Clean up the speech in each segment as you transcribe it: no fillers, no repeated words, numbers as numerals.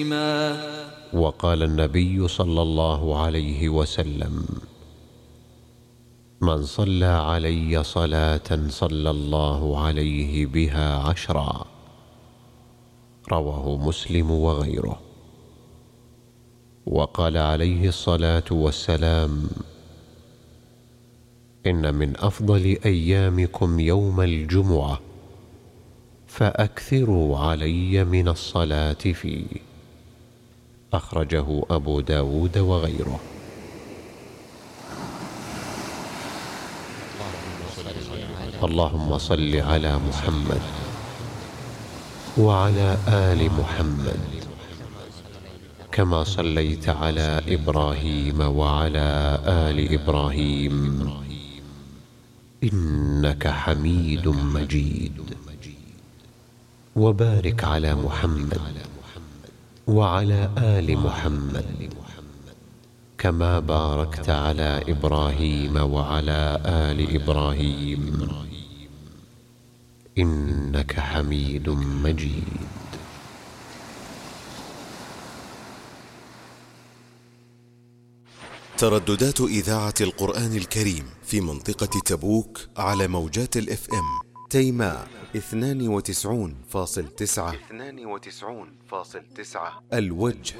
وقال النبي صلى الله عليه وسلم: من صلى علي صلاة صلى الله عليه بها 10. رواه مسلم وغيره. وقال عليه الصلاة والسلام: إن من أفضل أيامكم يوم الجمعة، فأكثروا علي من الصلاة فيه. أخرجه أبو داود وغيره. اللهم صل على محمد وعلى آل محمد كما صليت على إبراهيم وعلى آل إبراهيم إنك حميد مجيد. وبارك على محمد وعلى آل محمد كما باركت على إبراهيم وعلى آل إبراهيم إنك حميد مجيد. ترددات إذاعة القرآن الكريم في منطقة تبوك على موجات الFM: تيماء 92.9، الوجه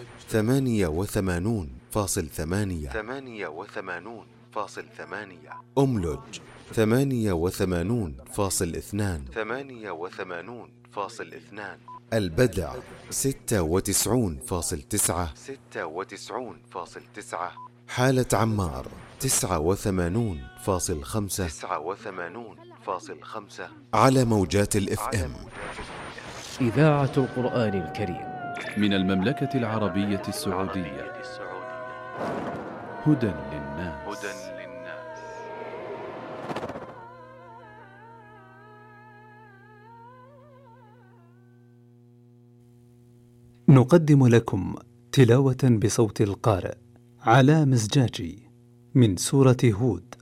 88.8، أملج 88.2، البدع 96.9، حالة عمار 89.5 على موجات الFM. إذاعة القرآن الكريم من المملكة العربية السعودية. هدى للناس. نقدم لكم تلاوة بصوت القارئ علاء مزجاجي من سورة هود